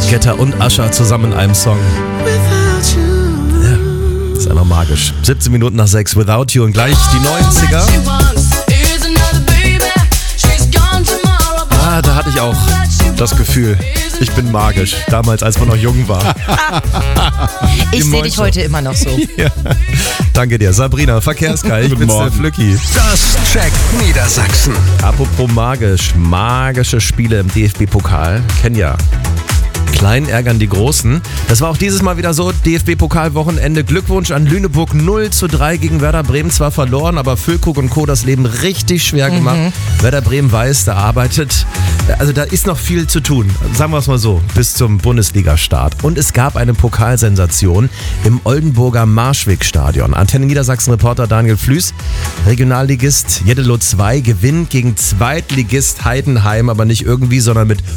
Guetta und Usher zusammen in einem Song. Ja, ist einfach magisch. 17 Minuten nach 6, Without You und gleich die 90er. Da hatte ich auch das Gefühl, ich bin magisch. Damals, als man noch jung war. Ich sehe dich heute immer noch so. Ja. Danke dir. Sabrina, verkehrsgeil. Ich bin's, der Flücki. Das checkt Niedersachsen. Apropos magisch. Magische Spiele im DFB-Pokal. Kennen ja. Klein ärgern die Großen. Das war auch dieses Mal wieder so. DFB-Pokal-Wochenende. Glückwunsch an Lüneburg. 0:3 gegen Werder Bremen. Zwar verloren, aber Füllkrug und Co. das Leben richtig schwer gemacht. Werder Bremen weiß, da arbeitet. Also da ist noch viel zu tun. Sagen wir es mal so. Bis zum Bundesliga-Start. Und es gab eine Pokalsensation im Oldenburger Marschweg-Stadion. Antenne Niedersachsen-Reporter Daniel Flüß. Regionalligist Jeddelo 2 gewinnt gegen Zweitligist Heidenheim. Aber nicht irgendwie, sondern mit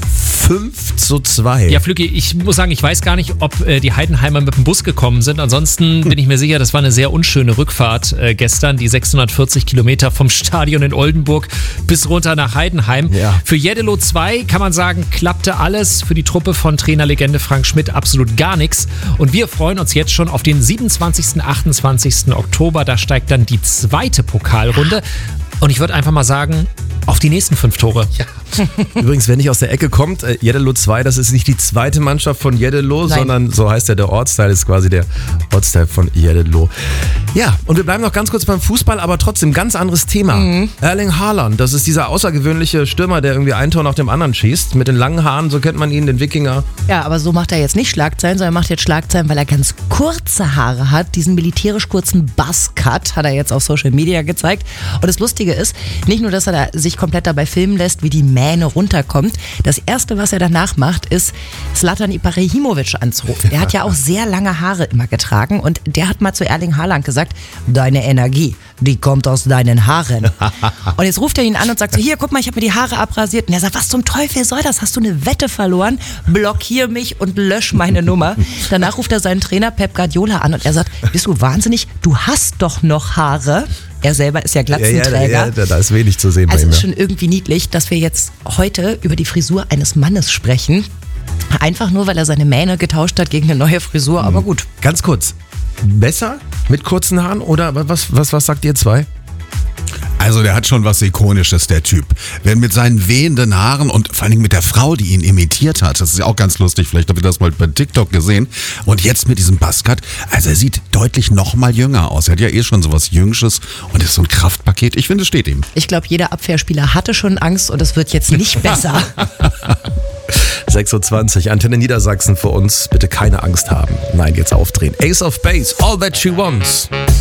5:2. Ja, Flücki, ich muss sagen, ich weiß gar nicht, ob die Heidenheimer mit dem Bus gekommen sind. Ansonsten bin ich mir sicher, das war eine sehr unschöne Rückfahrt gestern. Die 640 Kilometer vom Stadion in Oldenburg bis runter nach Heidenheim. Ja. Für Jeddelo 2 kann man sagen, klappte alles. Für die Truppe von Trainerlegende Frank Schmidt absolut gar nichts. Und wir freuen uns jetzt schon auf den 27. 28. Oktober. Da steigt dann die zweite Pokalrunde. Und ich würde einfach mal sagen, auf die nächsten 5 Tore. Ja. Übrigens, wer nicht aus der Ecke kommt, Jeddelo 2, das ist nicht die zweite Mannschaft von Jeddelo, sondern so heißt der Ortsteil, ist quasi der Ortsteil von Jeddelo. Ja, und wir bleiben noch ganz kurz beim Fußball, aber trotzdem ganz anderes Thema. Erling Haaland, das ist dieser außergewöhnliche Stürmer, der irgendwie ein Tor nach dem anderen schießt, mit den langen Haaren, so kennt man ihn, den Wikinger. Ja, aber so macht er jetzt nicht Schlagzeilen, sondern er macht jetzt Schlagzeilen, weil er ganz kurze Haare hat. Diesen militärisch kurzen Buzzcut hat er jetzt auf Social Media gezeigt. Und das Lustige ist, nicht nur, dass er da sich komplett dabei filmen lässt, wie die Mähne runterkommt. Das Erste, was er danach macht, ist Zlatan Ibrahimovic anzurufen. Der hat ja auch sehr lange Haare immer getragen und der hat mal zu Erling Haaland gesagt, deine Energie, die kommt aus deinen Haaren. Und jetzt ruft er ihn an und sagt so, hier, guck mal, ich habe mir die Haare abrasiert. Und er sagt, was zum Teufel soll das? Hast du eine Wette verloren? Blockier mich und lösch meine Nummer. Danach ruft er seinen Trainer Pep Guardiola an und er sagt, bist du wahnsinnig? Du hast doch noch Haare. Er selber ist ja Glatzenträger. Ja, da ist wenig zu sehen. Also es ist schon irgendwie niedlich, dass wir jetzt heute über die Frisur eines Mannes sprechen. Einfach nur, weil er seine Mähne getauscht hat gegen eine neue Frisur, aber gut. Ganz kurz, besser mit kurzen Haaren oder was sagt ihr zwei? Also der hat schon was Ikonisches, der Typ. Wenn mit seinen wehenden Haaren und vor allen Dingen mit der Frau, die ihn imitiert hat, das ist ja auch ganz lustig, vielleicht habt ihr das mal bei TikTok gesehen. Und jetzt mit diesem Buzzcut, also er sieht deutlich noch mal jünger aus. Er hat ja eh schon sowas Jüngsches und ist so ein Kraftpaket. Ich finde, es steht ihm. Ich glaube, jeder Abwehrspieler hatte schon Angst und es wird jetzt nicht besser. 6:20 Uhr, Antenne Niedersachsen für uns. Bitte keine Angst haben. Nein, jetzt aufdrehen. Ace of Base, All That She Wants.